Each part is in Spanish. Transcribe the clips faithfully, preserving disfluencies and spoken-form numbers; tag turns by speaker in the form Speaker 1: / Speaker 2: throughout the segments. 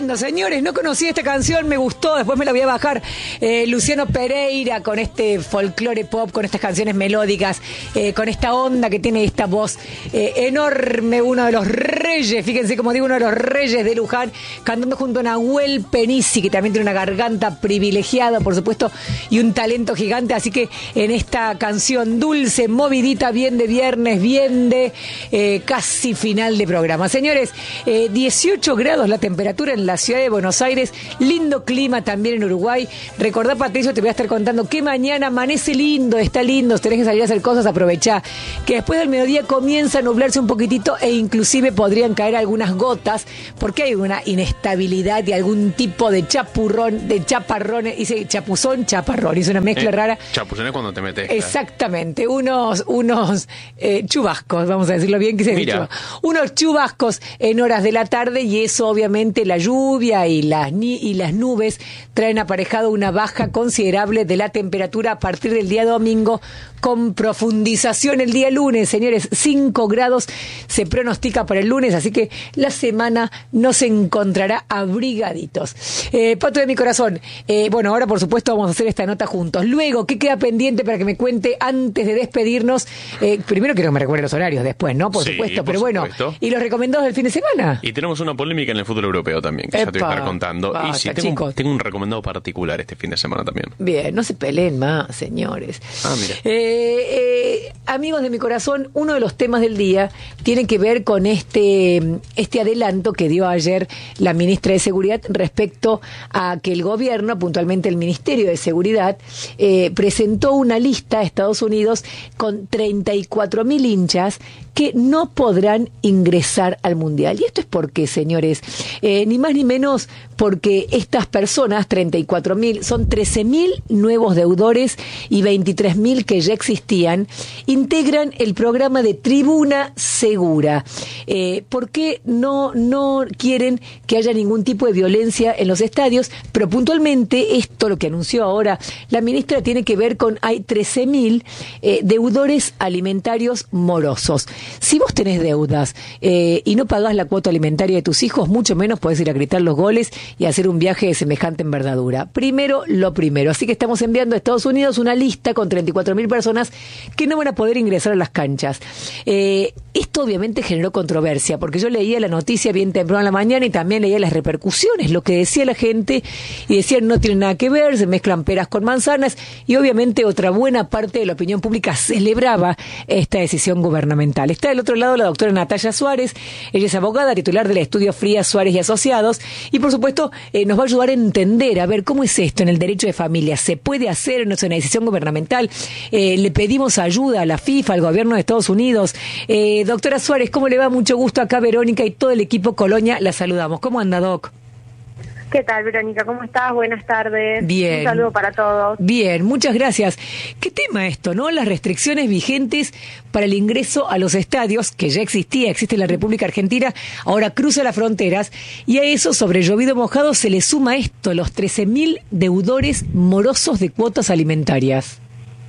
Speaker 1: tremendo, señores. No conocí esta canción, me gustó, después me la voy a bajar. Eh, Luciano Pereira con este folclore pop, con estas canciones melódicas, eh, con esta onda que tiene esta voz eh, enorme, uno de los reyes, fíjense como digo, uno de los reyes de Luján, cantando junto a Nahuel Penisi, que también tiene una garganta privilegiada, por supuesto, y un talento gigante. Así que en esta canción dulce, movidita, bien de viernes, bien de eh, casi final de programa. Señores, eh, dieciocho grados la temperatura en la ciudad de Buenos Aires, lindo clima también en Uruguay. Recordá, Patricio, te voy a estar contando que mañana amanece lindo, está lindo, tenés que salir a hacer cosas, aprovechá, que después del mediodía comienza a nublarse un poquitito e inclusive podrían caer algunas gotas, porque hay una inestabilidad y algún tipo de chapurrón, de chaparrón, dice chapuzón, chaparrón, es una mezcla eh, rara.
Speaker 2: Chapuzón es cuando te metes.
Speaker 1: Exactamente, unos, unos eh, chubascos, vamos a decirlo bien, que se dice, unos chubascos en horas de la tarde, y eso obviamente la lluvia y las, ni, y las nubes traen aparejado una baja considerable de la temperatura a partir del día domingo, con profundización el día lunes. Señores, cinco grados se pronostica para el lunes, así que la semana nos encontrará abrigaditos. Eh, Pato de mi corazón, eh, bueno, ahora por supuesto vamos a hacer esta nota juntos. Luego, ¿qué queda pendiente para que me cuente antes de despedirnos? Eh, primero quiero que me recuerde los horarios, después, ¿no? Por
Speaker 2: sí,
Speaker 1: supuesto,
Speaker 2: por
Speaker 1: pero
Speaker 2: supuesto.
Speaker 1: Bueno, y los recomendados del fin de semana.
Speaker 2: Y tenemos una polémica en el fútbol europeo también, que
Speaker 1: Epa,
Speaker 2: ya te voy a estar contando.
Speaker 1: basta,
Speaker 2: y sí, tengo, un,
Speaker 1: chicos.
Speaker 2: tengo un recomendado particular este fin de semana también.
Speaker 1: Bien, no se peleen más, señores.
Speaker 2: Ah, mira.
Speaker 1: Eh, eh, amigos de mi corazón, uno de los temas del día tiene que ver con este, este adelanto que dio ayer la ministra de Seguridad respecto a que el gobierno, puntualmente el Ministerio de Seguridad, eh, presentó una lista a Estados Unidos con treinta y cuatro mil hinchas que no podrán ingresar al Mundial. ¿Y esto es por qué, señores? Eh, ni más ni menos porque estas personas, treinta y cuatro mil, son trece mil nuevos deudores y veintitrés mil que ya existían, integran el programa de Tribuna Segura. Eh, ¿Por qué no, no quieren que haya ningún tipo de violencia en los estadios? Pero puntualmente esto, lo que anunció ahora la ministra, tiene que ver con, hay trece mil eh, deudores alimentarios morosos. Si vos tenés deudas eh, y no pagás la cuota alimentaria de tus hijos, mucho menos podés ir a gritar los goles y hacer un viaje de semejante envergadura. Primero, lo primero. Así que estamos enviando a Estados Unidos una lista con treinta y cuatro mil personas que no van a poder ingresar a las canchas. Eh, esto obviamente generó controversia, porque yo leía la noticia bien temprano en la mañana y también leía las repercusiones, lo que decía la gente, y decían no tiene nada que ver, se mezclan peras con manzanas, y obviamente otra buena parte de la opinión pública celebraba esta decisión gubernamental. Está del otro lado la doctora Natalia Suárez, ella es abogada, titular del estudio Frías, Suárez y Asociados, y por supuesto eh, nos va a ayudar a entender, a ver cómo es esto en el derecho de familia, se puede hacer, no es una decisión gubernamental, eh, le pedimos ayuda a la FIFA, al gobierno de Estados Unidos. Eh, doctora Suárez, ¿cómo le va? Mucho gusto acá, Verónica y todo el equipo Colonia, la saludamos. ¿Cómo anda, Doc?
Speaker 3: ¿Qué tal, Verónica? ¿Cómo estás? Buenas tardes.
Speaker 1: Bien.
Speaker 3: Un saludo para todos.
Speaker 1: Bien, muchas gracias. ¿Qué tema esto, no? Las restricciones vigentes para el ingreso a los estadios, que ya existía, existe en la República Argentina, ahora cruza las fronteras, y a eso, sobre llovido mojado, se le suma esto, los trece mil deudores morosos de cuotas alimentarias.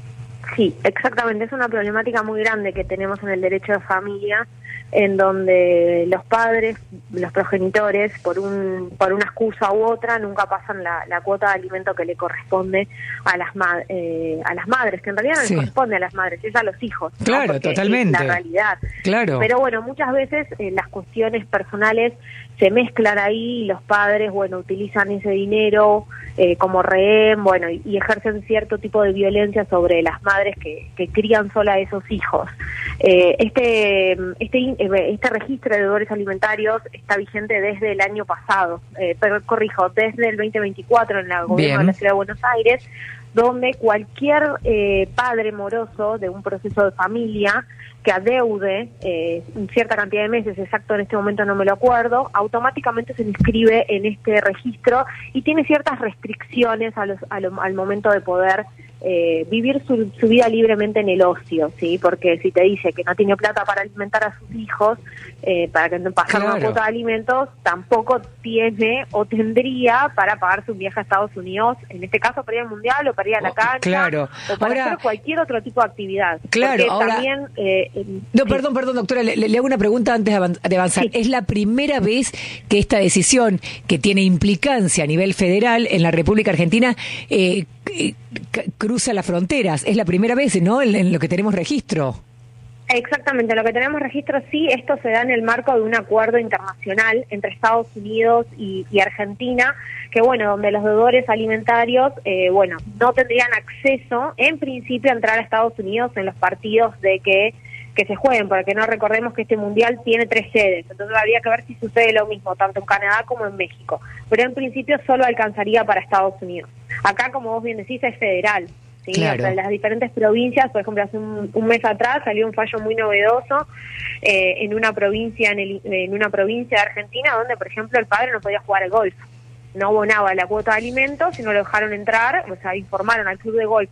Speaker 3: Sí, exactamente. Es una problemática muy grande que tenemos en el derecho de familia, en donde los padres, los progenitores, por un por una excusa u otra, nunca pasan la, la cuota de alimento que le corresponde a las ma eh, a las madres, que en realidad no sí. les corresponde a las madres, es a los hijos.
Speaker 1: Claro,
Speaker 3: ¿no?
Speaker 1: totalmente.
Speaker 3: Es la realidad.
Speaker 1: Claro.
Speaker 3: Pero bueno, muchas veces eh, las cuestiones personales se mezclan ahí y los padres, bueno, utilizan ese dinero eh, como rehén, bueno, y, y ejercen cierto tipo de violencia sobre las madres que, que crían sola a esos hijos. Eh, este este este registro de deudores alimentarios está vigente desde el año pasado, eh, pero corrijo, desde el veinte veinticuatro en la gobierno de la Ciudad de Buenos Aires, donde cualquier eh, padre moroso de un proceso de familia que adeude eh, cierta cantidad de meses, exacto en este momento no me lo acuerdo, automáticamente se inscribe en este registro y tiene ciertas restricciones a los, a lo, al momento de poder eh, vivir su, su vida libremente en el ocio, ¿sí? Porque si te dice que no tiene plata para alimentar a sus hijos, eh, para que pasar
Speaker 1: claro.
Speaker 3: una cuota de alimentos, tampoco tiene o tendría para pagarse un viaje a Estados Unidos, en este caso para ir al Mundial o para ir a la cancha,
Speaker 1: claro.
Speaker 3: o para
Speaker 1: ahora,
Speaker 3: hacer cualquier otro tipo de actividad.
Speaker 1: Claro,
Speaker 3: porque
Speaker 1: ahora,
Speaker 3: también eh, Eh,
Speaker 1: no,
Speaker 3: sí.
Speaker 1: perdón, perdón, doctora, le, le hago una pregunta antes de avanzar.
Speaker 3: Sí.
Speaker 1: ¿Es la primera vez que esta decisión, que tiene implicancia a nivel federal en la República Argentina, eh, eh, cruza las fronteras? Es la primera vez, ¿no?, en, en lo que tenemos registro.
Speaker 3: Exactamente, lo que tenemos registro, sí, esto se da en el marco de un acuerdo internacional entre Estados Unidos y, y Argentina, que bueno, donde los deudores alimentarios, eh, bueno, no tendrían acceso, en principio, a entrar a Estados Unidos en los partidos de que, que se jueguen, porque no recordemos que este mundial tiene tres sedes, entonces habría que ver si sucede lo mismo, tanto en Canadá como en México, pero en principio solo alcanzaría para Estados Unidos. Acá, como vos bien decís, es federal. ¿Sí?
Speaker 1: Claro.
Speaker 3: O sea, en las diferentes provincias, por ejemplo, hace un, un mes atrás salió un fallo muy novedoso eh, en una provincia en, el, en una provincia de Argentina donde, por ejemplo, el padre no podía jugar al golf, no abonaba la cuota de alimentos y no lo dejaron entrar, o sea, informaron al club de golf